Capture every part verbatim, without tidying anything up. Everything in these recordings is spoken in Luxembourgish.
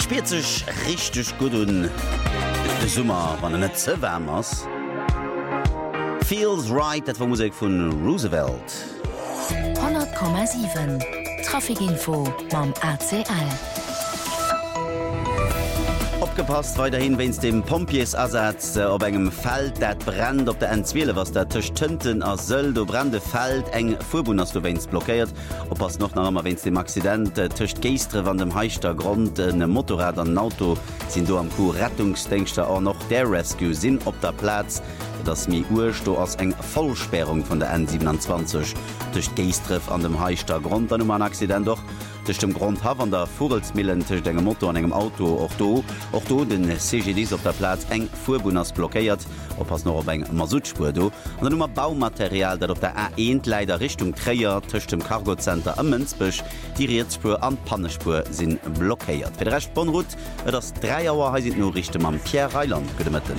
spielt sich richtig gut und der Sommer, wenn er nicht so warm ist. Feels right, das war Musik von Roosevelt. hundert Komma sieben Trafikinfo beim A C L. Abgepasst weiterhin, wenn es dem Pompiersatz äh, auf einem Feld, das brennt, auf der N zwölf, was der Tisch Tünten aus Söld, do brennende Feld, eng Furbun, als du wenn es blockiert. Oppass noch einmal, wenn es dem Accident, äh, Tisch Geistre, von dem heichter Grund, äh, ein Motorrad und ein Auto, sind du am Kuh Rettungsdenkste auch noch der Rescue, sind auf der Platz. Das mi Ursto aus eng Vollsperrung von der N siebenundzwanzig durch Geistreff an dem heichter Grund an um ein Accident doch durch dem Grund ha an der Vogelsmillen durch engem Motor an engem Auto auch do auch do den C G Ds auf der Platz eng Furbuners blockiert oppass noch op eng Masutspur do an der Nummer Baumaterial dat auf der A eins leider Richtung Träger durch dem Cargocenter am Münzbusch die Rietspur an Pannespur sind blockiert für der recht Bonrut das drei Jahre he sind nur Richtung am Pierre Reiland gedemmetten.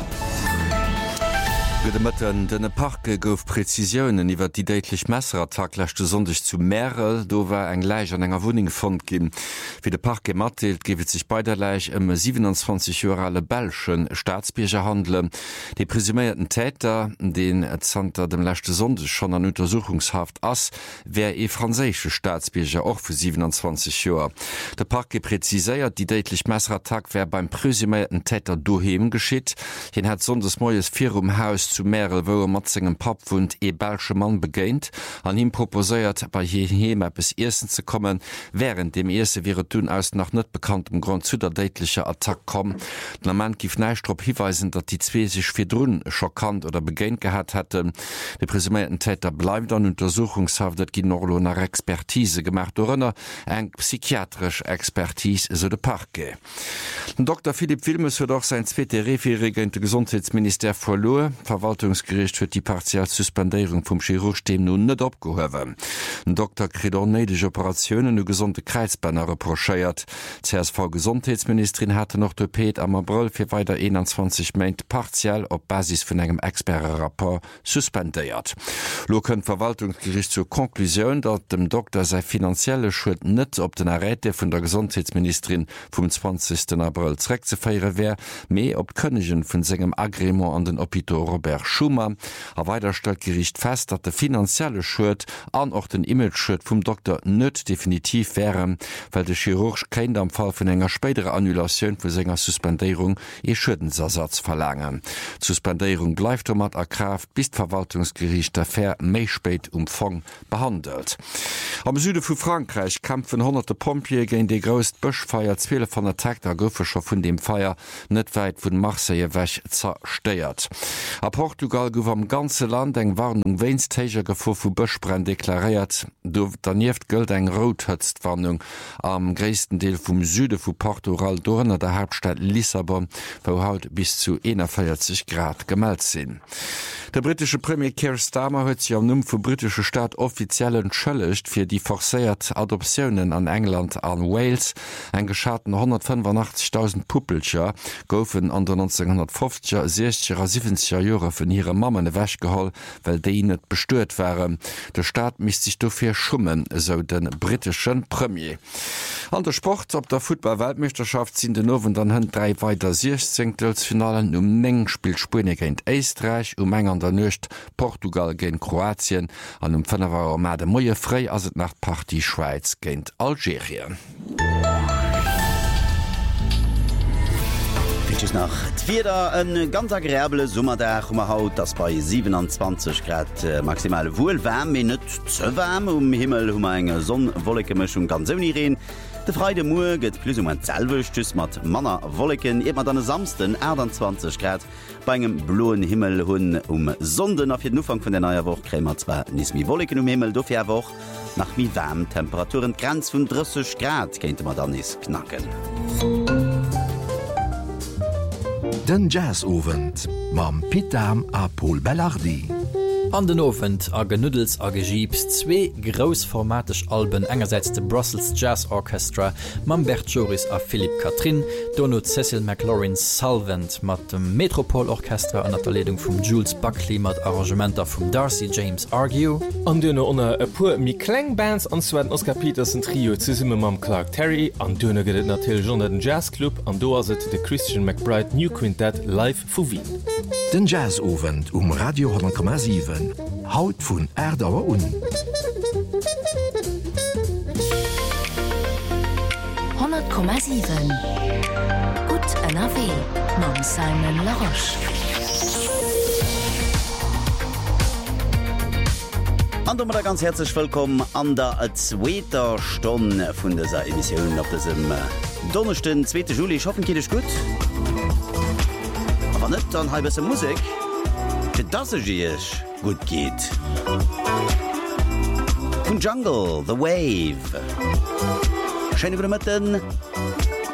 Gedemëtten dënne Parke gouf Präzisionen iwwer die déitlich Messerattack lächte sonndech zu Merel, do war eng Läich an enger Wuning fond ginn. Wie de Park gematteelt, gewet sich beiderläich ëm siebenundzwanzig Jorale Belschen Staatsbierger handle. De presumierten Täter, den et Zter dem lächte Sonndech schon an Untersuchungshaft ass, wär e franzésche Staatsbierger och vu siebenundzwanzig Joer. De Park gepreziséiert, die déitlich Messerattack wär beim presumierten Täter doheem geschitt. Hien hat sondes Moes vir um Haus zu Merel, wo er mat segem Papwund e Belsche Mann begéint, an ihm proposéiert bei jehem bis Ersten zu kommen, während dem Erste wäre dun aus nach net bekanntem Grund zu der deitlicher Attack kom. Den Mann gif Neistrop hinweisen, dat die zwee sich fir drun schockant oder begéint gehabt hätten. De presumierten Täter bleibt an Untersuchungshaft, dat gi Norlo nach Expertise gemacht dorënner eng psychiatrisch Expertise so de Parke. Den Doktor Philipp Wilmes huet auch sein zweete Referregente Gesundheitsminister verloren. Verwaltungsgericht huet die Partialsuspendierung vum Chirurgstem nun net opgehowen. Den Doktor Kredonneideg Operationen u gesunde Kreizbänner reprochéiert. C S V-Gesundheitsministerin hatte noch d'O P am April fir weiter einundzwanzig Meint partiell op Basis vun engem Expertrapport suspendéiert. Lo kënnt Verwaltungsgericht zur Konklusion, dat dem Doktor sei finanzielle Schuld net op den Arrete vun der Gesundheitsministerin vum zwanzigsten April zreck ze feiere wär, méi op Könnegen vun segem Agrement an den Opito Robert Schumann. A weiter stellt Gericht fest, dat de finanzielle Schuld an auch den Imageschuld vum Doktor net definitiv wären, weil de Chirurg kein am Fall vun enger spätere Annulationun vu senger Suspendierung e Schuldensersatz verlangen. Suspendierung bleibt mat erkraft, bis Verwaltungsgericht der Fair méi spät umfang behandelt. Am Süde vu Frankreich kämpfen hunderte Pompier gegen de gröst Böschfeier zwille von der Tag der Goffescher vun dem Feier net weit vun Marseille wäch zersteiert. A Portugal gouf am ganze Land eng Warnung Weinstéger gefo vu Bëschbrenn deklariert. Do danieft gëlt eng Rothëtztwarnung am gréissten Deel vum Süde vu Portugal donner der Hauptstadt Lissabon, wo haut bis zu einundvierzig Grad gemeldt sinn. Der britische Premier Keir Starmer huet sich am Numm vu britische Staat offiziell entschëllecht fir die forcéiert Adoptionnen an England an Wales. Eng geschaten hundertfünfundachtzigtausend Puppelcher goufen an der neunzehnhundertfünfziger, sechziger, siebziger Jahre vun ihre Mammen wäsch geholl, weil déi net bestört waren. Der Staat misst sich dofir schummen, so den britischen Premier. An der Sport op der Football-Weltmeisterschaft sind den Nowen dann hunn drei weiter sechzehntelfinalen um neng spielt Spune géint Österreich, um eng an der Nøcht Portugal géint Kroatien, an um fünfwer Ma de Moie frei as et nach Party Schweiz géint Algerien. Nach wieder ein ganz agrreable Summerdach um Haut, das bei siebenundzwanzig Grad äh, maximal wohl wärm, nicht zu warm. Um Himmel um eine Sonnenwolkenmischung ganz ohne reden. Der Freitag morgen geht plus um ein Zelwisch mit Manner Wolken. Immer dann Samstag achtundzwanzig Grad. Bei einem blauen Himmel hun um Sonden auf den Anfang von der neuen Woche kriegen wir zwar nicht mehr Wolken um Himmel, dafür Woche nach mehr warmen Temperaturen. Grenze von dreißig Grad könnte man dann nicht knacken. Den Jazz-Ovent mam Pitam a Paul Bellardi. An den Ofent a Genuddels a Gegiebs zwee grousformatisch Alben engerseits de Brussels Jazz Orchestra, mam Bert Joris a Philipp Katrin, Donno Cecil McLaurin Salvent mat dem Metropolorchestra an der Leitung vum Jules Buckley mat Arrangementer vum Darcy James Argue. An dënne onnner e puer mi Klengbands anzweden Oscar Petersen Trio ze summe mam Clark Terry, an dënne gët natil John den Jazzclub an do aset de Christian McBride New Quintet live vu Wien. Den Jazzowen um Radio hundert Komma sieben Haut vun Erdauer un. hundert Komma sieben Gut N R W mam Simon Laroche. An da ganz herzlich willkommen an der zweiter Stunde von dieser Emission auf diesem Donnerstag, zweiten Juli. Ich hoffe, geht es gut. Aber nicht, dann halb bisschen Musik, für das es gut geht. Von Jungle, The Wave. Schöne Grüße mit den